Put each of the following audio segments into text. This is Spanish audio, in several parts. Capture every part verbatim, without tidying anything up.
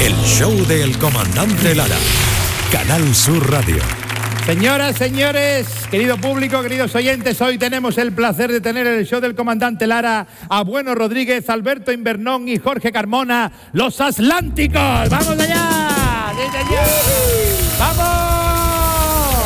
El show del comandante Lara. Canal Sur Radio. Señoras, señores, querido público, queridos oyentes, hoy tenemos el placer de tener en el show del comandante Lara a Bueno Rodríguez, Alberto Invernón y Jorge Carmona, los Atlánticos. ¡Vamos allá! ¡Sí, señor! ¡Vamos!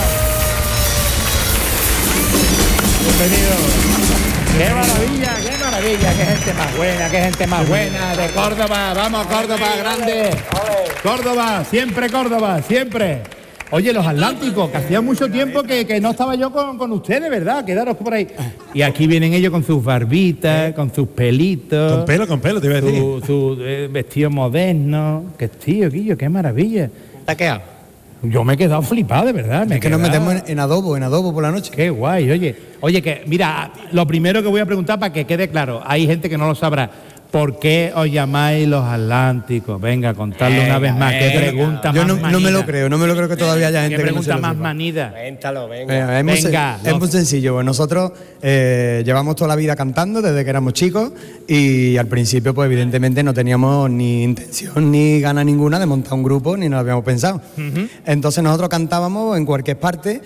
Bienvenidos. ¡Qué maravilla, qué maravilla! ¡Qué gente más buena, qué gente más buena! De Córdoba, vamos Córdoba, grande. Córdoba, siempre Córdoba, siempre. Oye, los Atlánticos, que hacía mucho tiempo que, que no estaba yo con, con ustedes, ¿verdad? Quedaros por ahí. Y aquí vienen ellos con sus barbitas, con sus pelitos. Con pelo, con pelo, te iba a decir. Su, su eh, vestido moderno. Qué tío, Quillo, qué maravilla. ¿Te has quedado? Yo me he quedado flipado, de verdad. Me es que nos metemos en, en adobo, en adobo por la noche. Qué guay, oye. Oye, que mira, lo primero que voy a preguntar para que quede claro, hay gente que no lo sabrá. ¿Por qué os llamáis los Atlánticos? Venga, contadlo una vez más. ¿Qué pregunta Yo más no, manida? no me lo creo, no me lo creo que todavía haya gente ¿Qué que no se pregunta lo más sepa. manida? Cuéntalo, venga. Venga, es, muy, Venga, es muy sencillo. Pues nosotros eh, llevamos toda la vida cantando desde que éramos chicos y al principio, pues evidentemente no teníamos ni intención ni gana ninguna de montar un grupo, ni nos lo habíamos pensado. Uh-huh. Entonces nosotros cantábamos en cualquier parte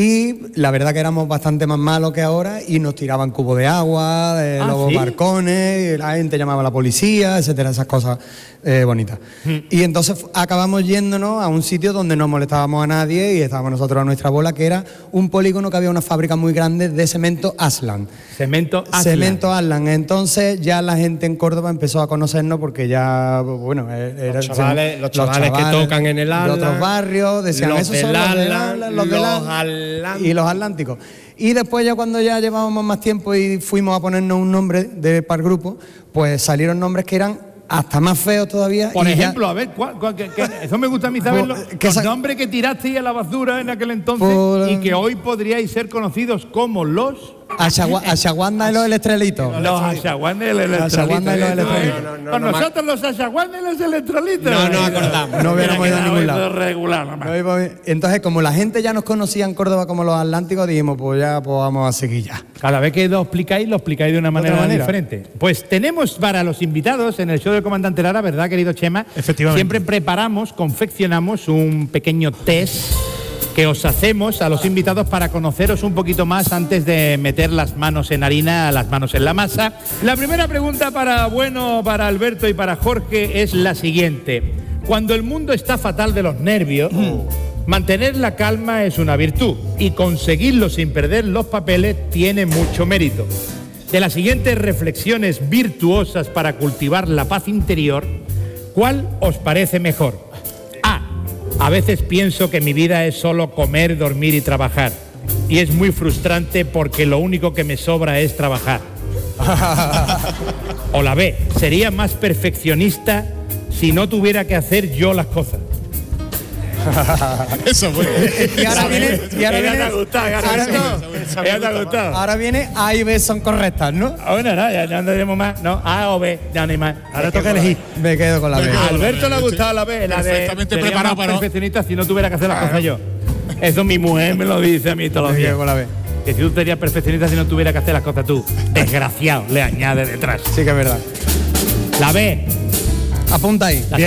y la verdad que éramos bastante más malos que ahora y nos tiraban cubos de agua, de ¿Ah, los sí? balcones, y la gente llamaba a la policía, etcétera, esas cosas eh, bonitas. Mm. Y entonces acabamos yéndonos a un sitio donde no molestábamos a nadie y estábamos nosotros a nuestra bola, que era un polígono que había una fábrica muy grande de cemento Aslan. Cemento Aslan. Cemento Aslan. Entonces ya la gente en Córdoba empezó a conocernos porque ya, bueno, era, los, chavales, los, chavales los chavales que tocan en el Aslan, de otros barrios, decían, los esos son del los del Aslan, Aslan, los del los Aslan y los Atlánticos. Y después ya cuando ya llevábamos más tiempo y fuimos a ponernos un nombre de para el grupo, pues salieron nombres que eran hasta más feos todavía. Por y ejemplo, ya, a ver, ¿cuál, cuál, qué, qué, eso me gusta a mí saberlo. ¿Qué Los sa- nombres que tirasteis a la basura en aquel entonces Por- y que hoy podríais ser conocidos como los... Ashagua- Ashaguanda y los electrolitos. Los Ashaguanda y los electrolitos. Ashaguanda y los electrolitos. No, no, no, Con no, nosotros los Ashaguanda y los electrolitos. No nos acordamos. No hubiéramos ido a ningún lado. Regular, nomás. No íbamos- Entonces, como la gente ya nos conocía en Córdoba como los Atlánticos, dijimos, pues ya pues vamos a seguir ya. Cada vez que lo explicáis, lo explicáis de una manera, manera. diferente. Pues tenemos para los invitados en el show del comandante Lara, ¿verdad, querido Chema? Efectivamente. Siempre preparamos, confeccionamos un pequeño test que os hacemos a los invitados para conoceros un poquito más antes de meter las manos en harina, las manos en la masa. La primera pregunta para Bueno, para Alberto y para Jorge es la siguiente. Cuando el mundo está fatal de los nervios, mantener la calma es una virtud y conseguirlo sin perder los papeles tiene mucho mérito. De las siguientes reflexiones virtuosas para cultivar la paz interior, ¿cuál os parece mejor? A. A veces pienso que mi vida es solo comer, dormir y trabajar. Y es muy frustrante porque lo único que me sobra es trabajar. O la B. Sería más perfeccionista si no tuviera que hacer yo las cosas. Eso fue. Y ahora viene, y ahora Ya viene, te ha gustado, ya te ha ahora, gustado. no, Ya te ha gustado. ahora viene A y B son correctas, ¿no? Ah, bueno, no, ya, ya no tenemos más. No, A o B, ya no hay más. Ahora toca elegir. Me quedo con la B. Me quedo A con la Alberto B, le ha estoy gustado la B, la de perfectamente sería preparado más para- perfeccionista si no tuviera que hacer las cosas yo. Eso mi mujer me lo dice a mí todos los Me días. quedo con la B. Que si tú serías perfeccionista si no tuviera que hacer las cosas tú. Desgraciado, le añade detrás. Sí que es verdad. La B. Apunta ahí. La